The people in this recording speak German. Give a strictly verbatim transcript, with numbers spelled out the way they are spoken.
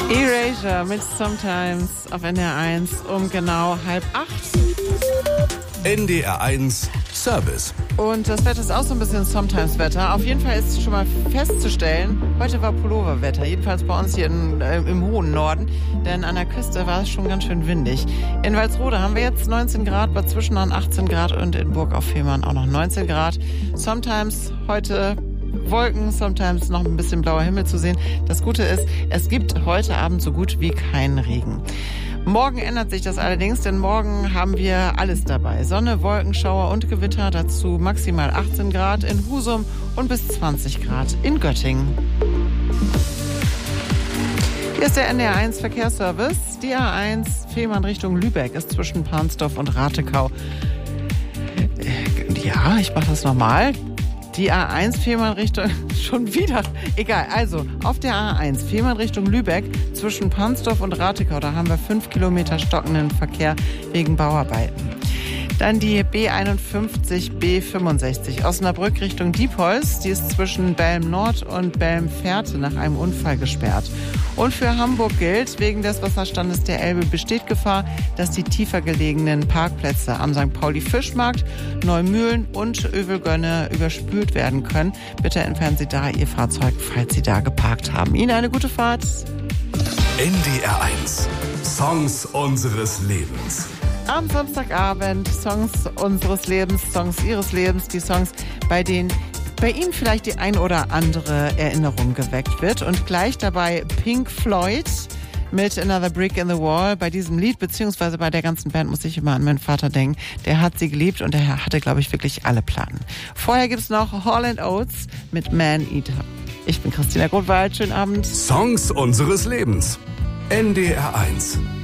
Erasure mit Sometimes auf N D R eins um genau halb acht. N D R eins Service. Und das Wetter ist auch so ein bisschen Sometimes-Wetter. Auf jeden Fall ist schon mal festzustellen, heute war Pulloverwetter. Jedenfalls bei uns hier in, äh, im hohen Norden. Denn an der Küste war es schon ganz schön windig. In Walsrode haben wir jetzt neunzehn Grad, Bad Zwischenahn achtzehn Grad und in Burg auf Fehmarn auch noch neunzehn Grad. Sometimes heute Wolken, sometimes noch ein bisschen blauer Himmel zu sehen. Das Gute ist, es gibt heute Abend so gut wie keinen Regen. Morgen ändert sich das allerdings, denn morgen haben wir alles dabei. Sonne, Wolken, Schauer und Gewitter, dazu maximal achtzehn Grad in Husum und bis zwanzig Grad in Göttingen. Hier ist der N D R eins Verkehrsservice. Die A eins Fehmarn Richtung Lübeck ist zwischen Pansdorf und Ratekau. Ja, ich mache das nochmal. Die A eins Fehmarn Richtung, schon wieder, egal, also auf der A eins Fehmarn Richtung Lübeck zwischen Pansdorf und Ratekau, da haben wir fünf Kilometer stockenden Verkehr wegen Bauarbeiten. Dann die B einundfünfzig B fünfundsechzig Osnabrück Richtung Diepholz, die ist zwischen Belm Nord und Belm Fährte nach einem Unfall gesperrt. Und für Hamburg gilt, wegen des Wasserstandes der Elbe besteht Gefahr, dass die tiefer gelegenen Parkplätze am Sankt Pauli Fischmarkt, Neumühlen und Övelgönne überspült werden können. Bitte entfernen Sie da Ihr Fahrzeug, falls Sie da geparkt haben. Ihnen eine gute Fahrt. N D R eins Songs unseres Lebens. Am Samstagabend Songs unseres Lebens, Songs Ihres Lebens, die Songs, bei denen bei Ihnen vielleicht die ein oder andere Erinnerung geweckt wird. Und gleich dabei Pink Floyd mit Another Brick in the Wall. Bei diesem Lied, beziehungsweise bei der ganzen Band, muss ich immer an meinen Vater denken. Der hat sie geliebt und der hatte, glaube ich, wirklich alle Platten. Vorher gibt's noch Hall and Oates mit Man Eater. Ich bin Christina Grotwald, schönen Abend. Songs unseres Lebens. N D R eins.